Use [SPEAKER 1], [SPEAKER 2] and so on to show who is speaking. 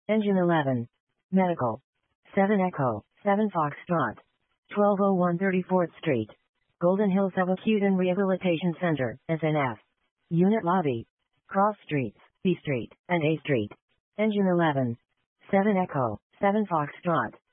[SPEAKER 1] Engine 11. Medical. 7 Echo, 7 Foxtrot. 1201 34th Street. Golden Hill Subacute and Rehabilitation Center, SNF. Unit Lobby. Cross Streets, B Street, and A Street. Engine 11. 7 Echo, 7 Foxtrot.